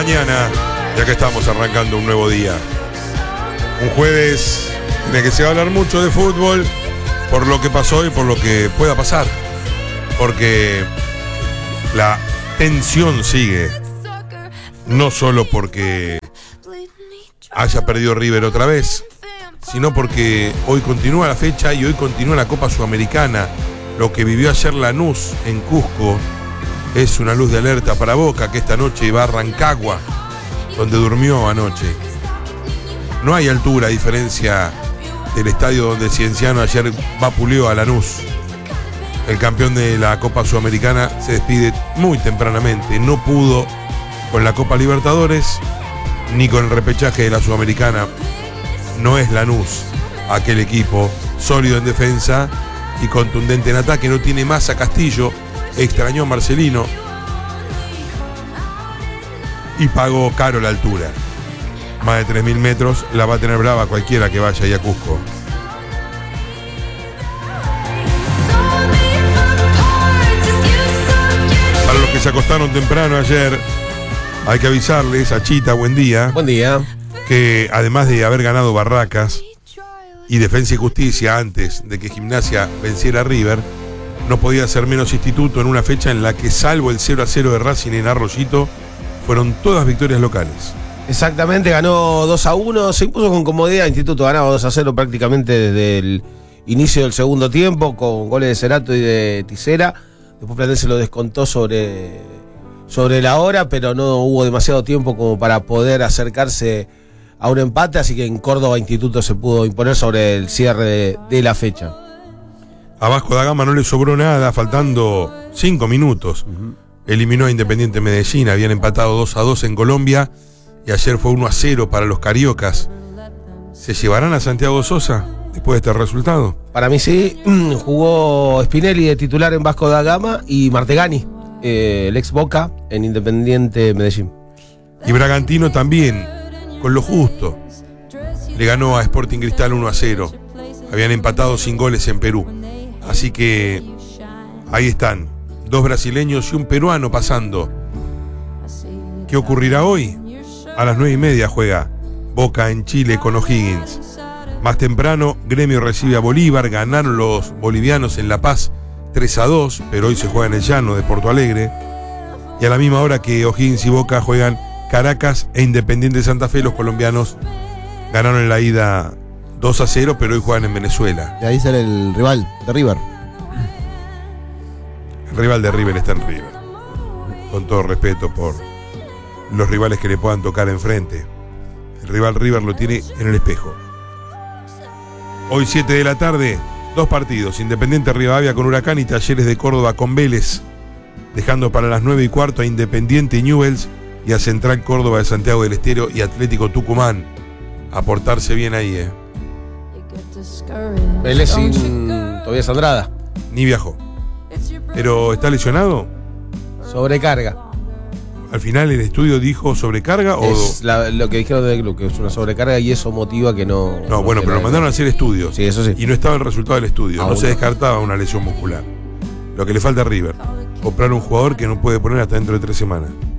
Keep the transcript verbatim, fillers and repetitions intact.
mañana, ya que estamos arrancando un nuevo día. Un jueves en el que se va a hablar mucho de fútbol, por lo que pasó y por lo que pueda pasar. Porque la tensión sigue. No solo porque haya perdido River otra vez, sino porque hoy continúa la fecha y hoy continúa la Copa Sudamericana. Lo que vivió ayer Lanús en Cusco es una luz de alerta para Boca, que esta noche va a Rancagua, donde durmió anoche. No hay altura, a diferencia del estadio donde Cienciano ayer vapuleó a Lanús. El campeón de la Copa Sudamericana se despide muy tempranamente. No pudo con la Copa Libertadores ni con el repechaje de la Sudamericana. No es Lanús aquel equipo sólido en defensa y contundente en ataque. No tiene más a Castillo. Extrañó a Marcelino y pagó caro la altura. Más de tres mil metros la va a tener brava cualquiera que vaya ahí a Cusco. Para los que se acostaron temprano ayer, hay que avisarles a Chita, buen día. Buen día. Que además de haber ganado Barracas y Defensa y Justicia antes de que Gimnasia venciera a River, no podía ser menos Instituto en una fecha en la que, salvo el cero a cero de Racing en Arroyito, fueron todas victorias locales. Exactamente, ganó dos a uno, se impuso con comodidad. Instituto ganaba dos a cero prácticamente desde el inicio del segundo tiempo, con goles de Cerato y de Tisera. Después Platense lo descontó sobre, sobre la hora, pero no hubo demasiado tiempo como para poder acercarse a un empate, así que en Córdoba Instituto se pudo imponer sobre el cierre de, de la fecha. A Vasco da Gama no le sobró nada, faltando cinco minutos. Uh-huh. Eliminó a Independiente Medellín, habían empatado dos a dos en Colombia y ayer fue uno a cero para los cariocas. ¿Se llevarán a Santiago Sosa después de este resultado? Para mí sí. Jugó Spinelli de titular en Vasco da Gama y Martegani, eh, el ex Boca, en Independiente Medellín. Y Bragantino también, con lo justo, le ganó a Sporting Cristal uno a cero. Habían empatado sin goles en Perú. Así que ahí están, dos brasileños y un peruano pasando. ¿Qué ocurrirá hoy? A las nueve y media juega Boca en Chile con O'Higgins. Más temprano, Gremio recibe a Bolívar. Ganaron los bolivianos en La Paz tres a dos, pero hoy se juega en el llano de Porto Alegre. Y a la misma hora que O'Higgins y Boca juegan Caracas e Independiente Santa Fe, los colombianos ganaron en la ida dos a cero, pero hoy juegan en Venezuela. Y ahí sale el rival de River. El rival de River está en River. Con todo respeto por los rivales que le puedan tocar enfrente. El rival River lo tiene en el espejo. Hoy siete de la tarde, dos partidos. Independiente Rivadavia con Huracán y Talleres de Córdoba con Vélez. Dejando para las nueve y cuarto a Independiente y Newell's y a Central Córdoba de Santiago del Estero y Atlético Tucumán. A portarse bien ahí, eh. Vélez sin Tobias Andrada. Ni viajó. ¿Pero está lesionado? Sobrecarga. ¿Al final el estudio dijo sobrecarga o...? Es la, lo que dijeron del club, que es una sobrecarga y eso motiva que no... No, bueno, pero lo mandaron a hacer estudios. Sí, eso sí. Y no estaba el resultado del estudio. Aún no se no. descartaba una lesión muscular. Lo que le falta a River, comprar un jugador que no puede poner hasta dentro de tres semanas.